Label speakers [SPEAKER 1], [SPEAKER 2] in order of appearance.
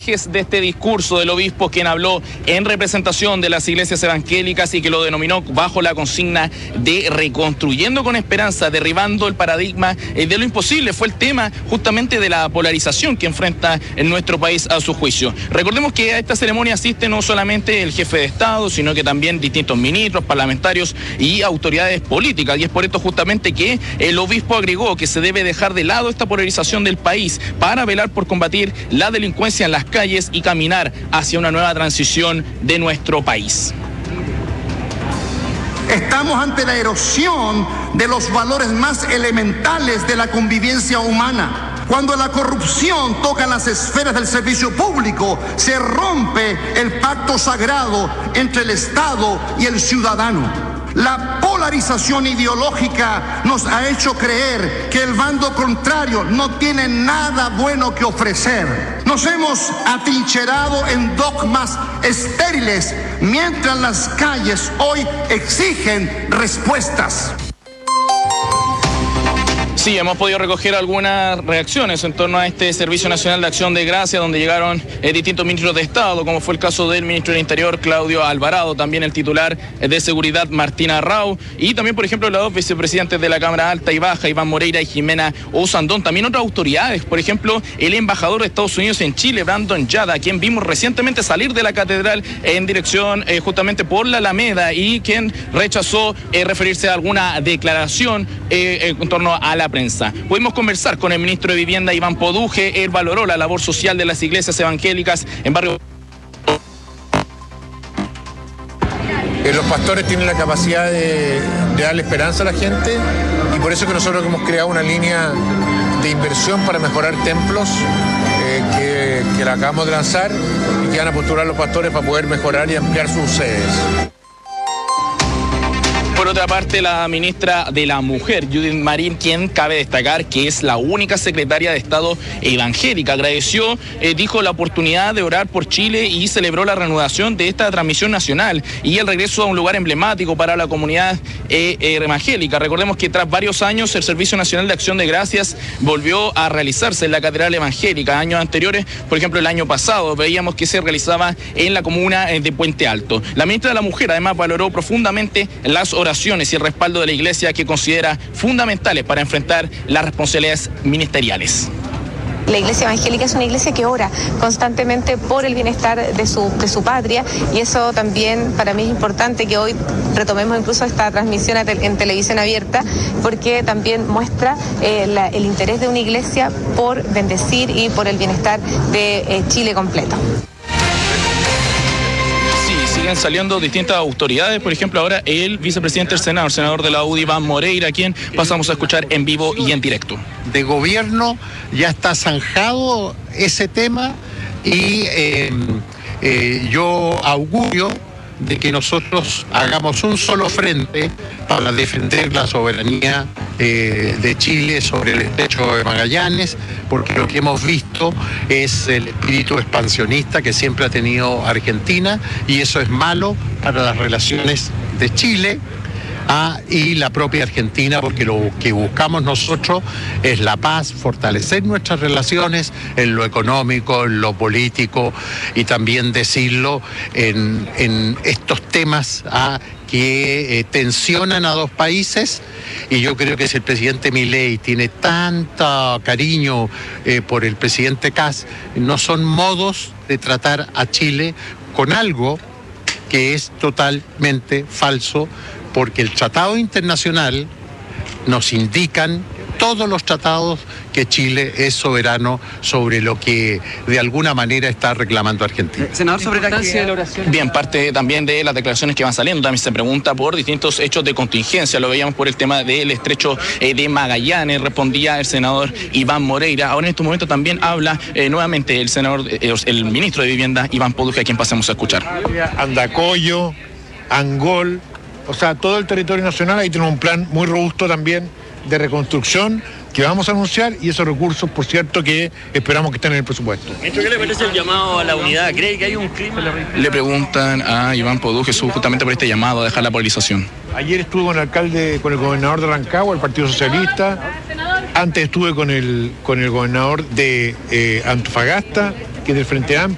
[SPEAKER 1] ejes de este discurso del obispo, quien habló en representación de las iglesias evangélicas y que lo denominó bajo la consigna de reconstruyendo con esperanza, derribando el paradigma de lo imposible, fue el tema justamente de la polarización que enfrenta en nuestro país a su juicio. Recordemos que a esta ceremonia asiste no solamente el jefe de Estado, sino que también distintos ministros, parlamentarios y autoridades políticas, y es por esto justamente que el obispo agregó que se debe dejar de lado esta polarización del país para velar por combatir la delincuencia en las calles y caminar hacia una nueva transición de nuestro país.
[SPEAKER 2] Estamos ante la erosión de los valores más elementales de la convivencia humana. Cuando la corrupción toca las esferas del servicio público, se rompe el pacto sagrado entre el Estado y el ciudadano. La polarización ideológica nos ha hecho creer que el bando contrario no tiene nada bueno que ofrecer. Nos hemos atrincherado en dogmas estériles, mientras las calles hoy exigen respuestas.
[SPEAKER 1] Sí, hemos podido recoger algunas reacciones en torno a este Servicio Nacional de Acción de Gracias, donde llegaron distintos ministros de Estado, como fue el caso del ministro del Interior, Claudio Alvarado, también el titular de Seguridad, Martina Rao, y también, por ejemplo, los dos vicepresidentes de la Cámara Alta y Baja, Iván Moreira y Jimena Osandón. También otras autoridades, por ejemplo, el embajador de Estados Unidos en Chile, Brandon Yada, a quien vimos recientemente salir de la catedral en dirección justamente por la Alameda y quien rechazó referirse a alguna declaración en torno a la prensa. Pudimos conversar con el ministro de Vivienda, Iván Poduje. Él valoró la labor social de las iglesias evangélicas en barrio.
[SPEAKER 3] Los pastores tienen la capacidad de darle esperanza a la gente, y por eso que nosotros hemos creado una línea de inversión para mejorar templos que la acabamos de lanzar y que van a postular los pastores para poder mejorar y ampliar sus sedes.
[SPEAKER 1] Por otra parte, la ministra de la Mujer, Judith Marín, quien cabe destacar que es la única secretaria de Estado evangélica, agradeció, dijo, la oportunidad de orar por Chile y celebró la reanudación de esta transmisión nacional y el regreso a un lugar emblemático para la comunidad evangélica. Recordemos que tras varios años el Servicio Nacional de Acción de Gracias volvió a realizarse en la Catedral Evangélica. Años anteriores, por ejemplo el año pasado, veíamos que se realizaba en la comuna de Puente Alto. La ministra de la Mujer además valoró profundamente las oraciones y el respaldo de la Iglesia, que considera fundamentales para enfrentar las responsabilidades ministeriales.
[SPEAKER 4] La iglesia evangélica es una iglesia que ora constantemente por el bienestar de su patria, y eso también para mí es importante que hoy retomemos incluso esta transmisión en televisión abierta, porque también muestra el interés de una iglesia por bendecir y por el bienestar de Chile completo.
[SPEAKER 1] Siguen saliendo distintas autoridades, por ejemplo ahora el vicepresidente del Senado, el senador de la UDI, Iván Moreira, a quien pasamos a escuchar en vivo y en directo.
[SPEAKER 5] De gobierno ya está zanjado ese tema y yo augurio de que nosotros hagamos un solo frente para defender la soberanía de Chile sobre el estrecho de Magallanes, porque lo que hemos visto es el espíritu expansionista que siempre ha tenido Argentina, y eso es malo para las relaciones de Chile y la propia Argentina, porque lo que buscamos nosotros es la paz, fortalecer nuestras relaciones en lo económico, en lo político, y también decirlo en estos temas que tensionan a dos países. Y yo creo que si el presidente Milei tiene tanto cariño por el presidente Kast, no son modos de tratar a Chile con algo que es totalmente falso, porque el tratado internacional nos indican, todos los tratados, que Chile es soberano sobre lo que de alguna manera está reclamando Argentina.
[SPEAKER 6] Senador, sobre la importancia de la oración.
[SPEAKER 1] Bien, parte también de las declaraciones que van saliendo, también se pregunta por distintos hechos de contingencia. Lo veíamos por el tema del estrecho de Magallanes, respondía el senador Iván Moreira. Ahora en este momento también habla nuevamente el ministro de Vivienda, Iván Poduje, a quien pasemos a escuchar.
[SPEAKER 3] Andacollo, Angol, o sea, todo el territorio nacional. Ahí tenemos un plan muy robusto también de reconstrucción que vamos a anunciar, y esos recursos, por cierto, que esperamos que estén en el presupuesto.
[SPEAKER 6] ¿Qué le parece el llamado a la unidad? ¿Cree que hay un clima?
[SPEAKER 1] Le preguntan a Iván Poduje justamente por este llamado a dejar la polarización.
[SPEAKER 3] Ayer estuve con el alcalde, con el gobernador de Rancagua, el Partido Socialista. Antes estuve con el gobernador de Antofagasta, que es del Frente Amplio.